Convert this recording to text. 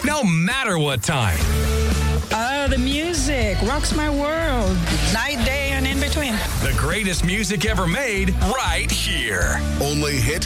no matter what time. The music rocks my world. Night, day, and in between. The greatest music ever made right here. Only Hit